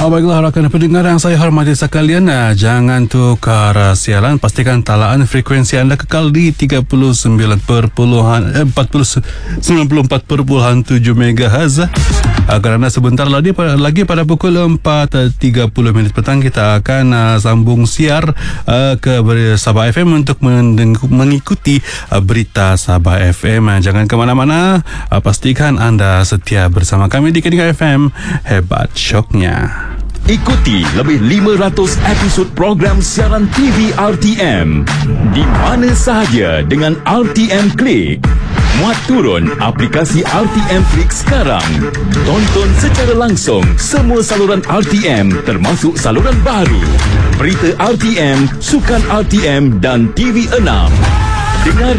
Baiklah rakan pendengar yang saya hormati sekalian, jangan tukar siaran, pastikan talaan frekuensi anda kekal di 94.7 MHz. Kerana sebentar lagi pada pukul 4.30 petang kita akan sambung siar ke Sabah FM untuk mengikuti berita Sabah FM. Jangan ke mana-mana, pastikan anda setia bersama kami di Kedengar FM. Hebat syoknya. Ikuti lebih 500 episod program siaran TV RTM di mana sahaja dengan RTM Klik. Muat turun aplikasi RTM Klik sekarang. Tonton secara langsung semua saluran RTM termasuk saluran baru, berita RTM, sukan RTM dan TV6. Dengar